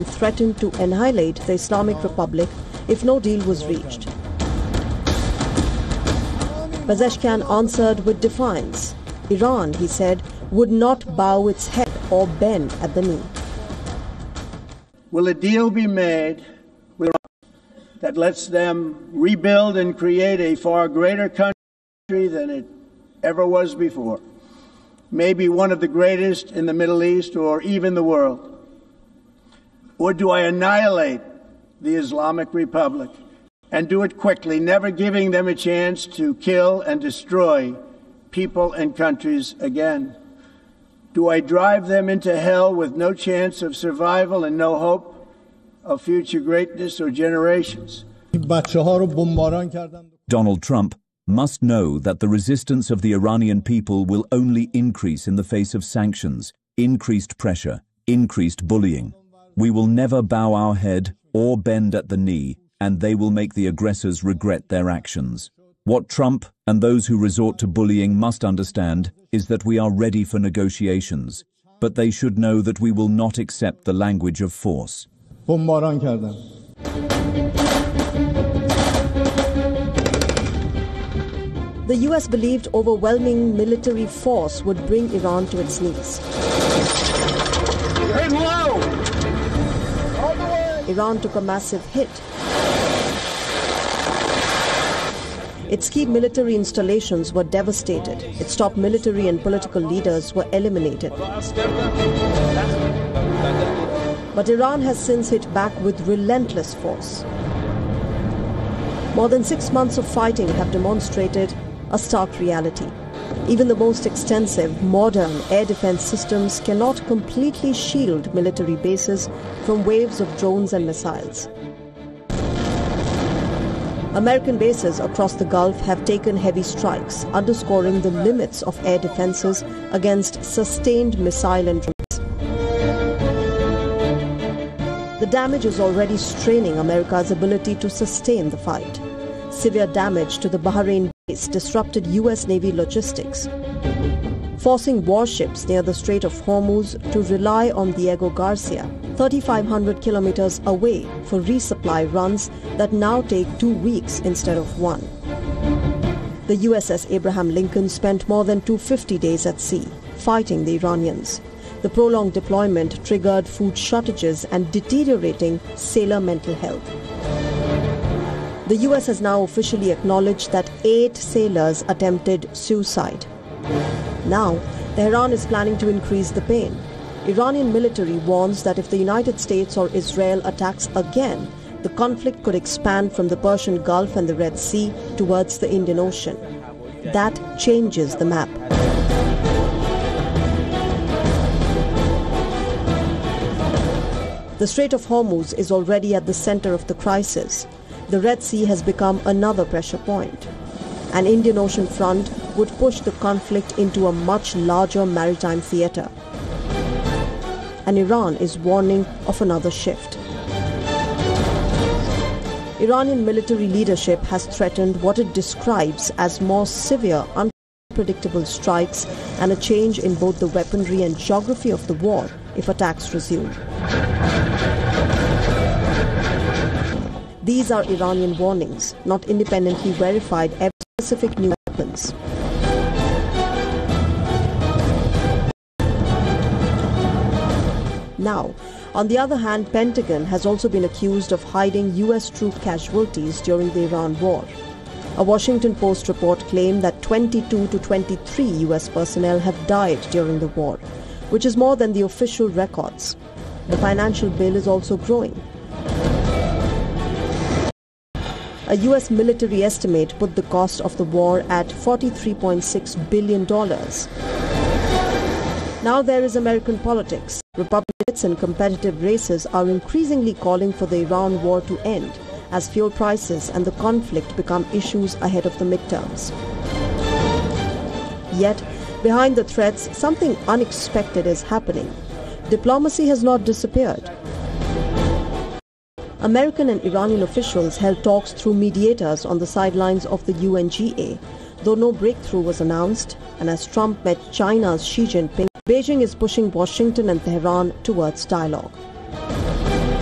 threatened to annihilate the Islamic Republic if no deal was reached. Pezeshkian answered with defiance. Iran, he said, would not bow its head or bend at the knee. Will a deal be made with Iran that lets them rebuild and create a far greater country than it ever was before? Maybe one of the greatest in the Middle East or even the world? Or do I annihilate the Islamic Republic and do it quickly, never giving them a chance to kill and destroy people and countries again? Do I drive them into hell with no chance of survival and no hope of future greatness or generations? Donald Trump must know that the resistance of the Iranian people will only increase in the face of sanctions, increased pressure, increased bullying. We will never bow our head or bend at the knee, and they will make the aggressors regret their actions. What Trump and those who resort to bullying must understand is that we are ready for negotiations, but they should know that we will not accept the language of force. The US believed overwhelming military force would bring Iran to its knees. Aim low! Iran took a massive hit. Its key military installations were devastated. Its top military and political leaders were eliminated. But Iran has since hit back with relentless force. More than 6 months of fighting have demonstrated a stark reality. Even the most extensive, modern air defense systems cannot completely shield military bases from waves of drones and missiles. American bases across the Gulf have taken heavy strikes, underscoring the limits of air defenses against sustained missile and drones. The damage is already straining America's ability to sustain the fight. Severe damage to the Bahrain base disrupted US Navy logistics, forcing warships near the Strait of Hormuz to rely on Diego Garcia, 3,500 kilometers away, for resupply runs that now take 2 weeks instead of 1. The USS Abraham Lincoln spent more than 250 days at sea, fighting the Iranians. The prolonged deployment triggered food shortages and deteriorating sailor mental health. The US has now officially acknowledged that 8 sailors attempted suicide. Now, Tehran is planning to increase the pain. Iranian military warns that if the United States or Israel attacks again, the conflict could expand from the Persian Gulf and the Red Sea towards the Indian Ocean. That changes the map. The Strait of Hormuz is already at the center of the crisis. The Red Sea has become another pressure point. An Indian Ocean front would push the conflict into a much larger maritime theater. And Iran is warning of another shift. Iranian military leadership has threatened what it describes as more severe, unpredictable strikes and a change in both the weaponry and geography of the war if attacks resume. These are Iranian warnings, not independently verified specific new weapons. Now, on the other hand, Pentagon has also been accused of hiding US troop casualties during the Iran war. A Washington Post report claimed that 22 to 23 US personnel have died during the war, which is more than the official records. The financial bill is also growing. A US military estimate put the cost of the war at $43.6 billion. Now there is American politics. Republicans in competitive races are increasingly calling for the Iran war to end as fuel prices and the conflict become issues ahead of the midterms. Yet, behind the threats, something unexpected is happening. Diplomacy has not disappeared. American and Iranian officials held talks through mediators on the sidelines of the UNGA, though no breakthrough was announced, and as Trump met China's Xi Jinping, Beijing is pushing Washington and Tehran towards dialogue.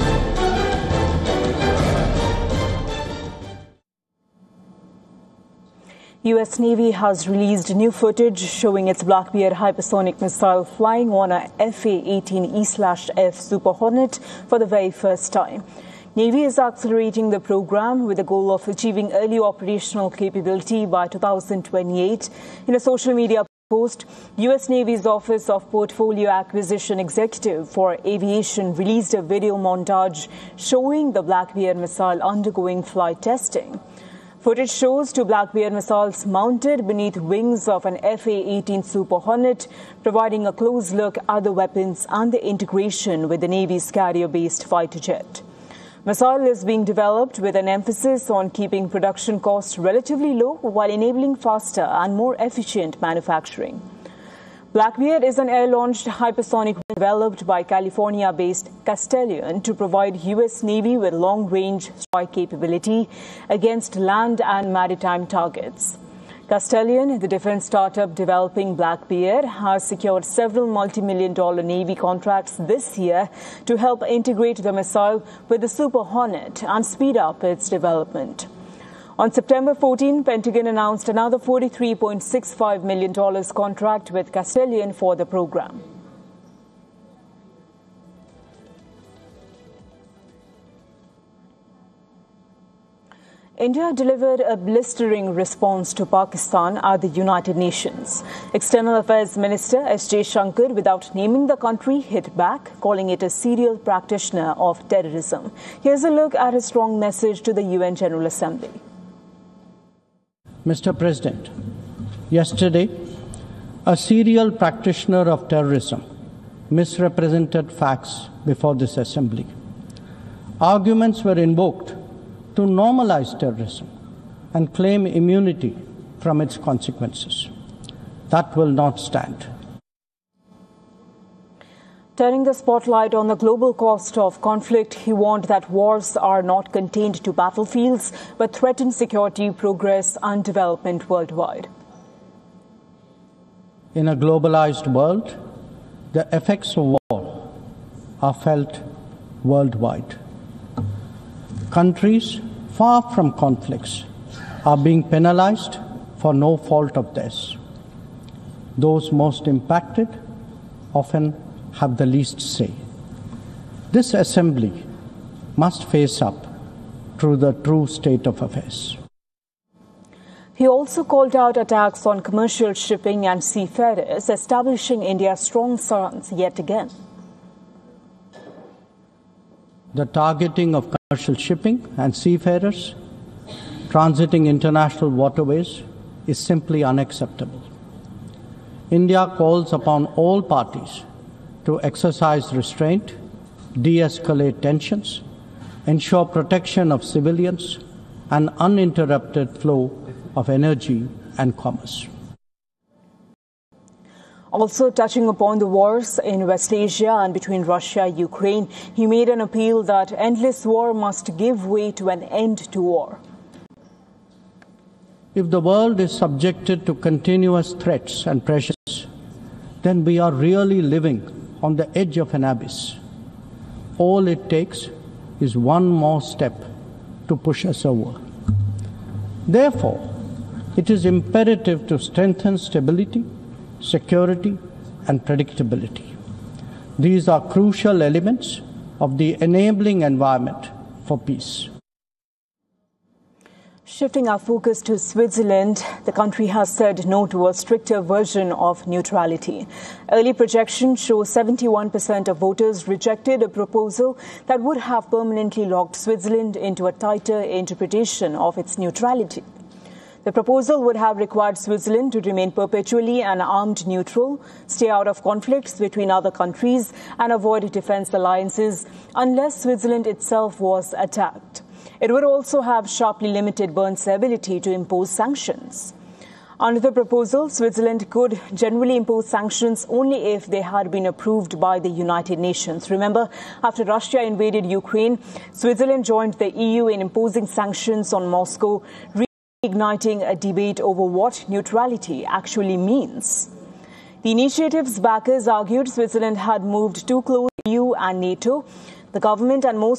US Navy has released new footage showing its Black Bear hypersonic missile flying on a FA-18E/F Super Hornet for the very first time. Navy is accelerating the program with the goal of achieving early operational capability by 2028. In a social media post, US Navy's Office of Portfolio Acquisition Executive for Aviation released a video montage showing the Black Bear missile undergoing flight testing. Footage shows two Black Bear missiles mounted beneath wings of an FA-18 Super Hornet, providing a close look at the weapons and the integration with the Navy's carrier-based fighter jet. Missile is being developed with an emphasis on keeping production costs relatively low while enabling faster and more efficient manufacturing. Black Bear is an air-launched hypersonic developed by California-based Castelion to provide U.S. Navy with long-range strike capability against land and maritime targets. Castelion, the defense startup developing Black Bear, has secured several multi-million-dollar Navy contracts this year to help integrate the missile with the Super Hornet and speed up its development. On September 14, Pentagon announced another $43.65 million contract with Castelion for the program. India delivered a blistering response to Pakistan at the United Nations. External Affairs Minister S. Jaishankar, without naming the country, hit back, calling it a serial practitioner of terrorism. Here's a look at his strong message to the UN General Assembly. Mr. President, yesterday, a serial practitioner of terrorism misrepresented facts before this assembly. Arguments were invoked to normalize terrorism and claim immunity from its consequences. That will not stand. Turning the spotlight on the global cost of conflict, he warned that wars are not contained to battlefields, but threaten security, progress, and development worldwide. In a globalized world, the effects of war are felt worldwide. Countries far from conflicts are being penalized for no fault of theirs. Those most impacted often have the least say. This assembly must face up to the true state of affairs. He also called out attacks on commercial shipping and seafarers, establishing India's strong stance yet again. The targeting of commercial shipping and seafarers transiting international waterways is simply unacceptable. India calls upon all parties to exercise restraint, de-escalate tensions, ensure protection of civilians, and uninterrupted flow of energy and commerce. Also touching upon the wars in West Asia and between Russia and Ukraine, he made an appeal that endless war must give way to an end to war. If the world is subjected to continuous threats and pressures, then we are really living on the edge of an abyss. All it takes is one more step to push us over. Therefore, it is imperative to strengthen stability, security, and predictability. These are crucial elements of the enabling environment for peace. Shifting our focus to Switzerland, the country has said no to a stricter version of neutrality. Early projections show 71% of voters rejected a proposal that would have permanently locked Switzerland into a tighter interpretation of its neutrality. The proposal would have required Switzerland to remain perpetually an armed neutral, stay out of conflicts between other countries, and avoid defense alliances unless Switzerland itself was attacked. It would also have sharply limited Bern's ability to impose sanctions. Under the proposal, Switzerland could generally impose sanctions only if they had been approved by the United Nations. Remember, after Russia invaded Ukraine, Switzerland joined the EU in imposing sanctions on Moscow, reigniting a debate over what neutrality actually means. The initiative's backers argued Switzerland had moved too close to the EU and NATO. The government and most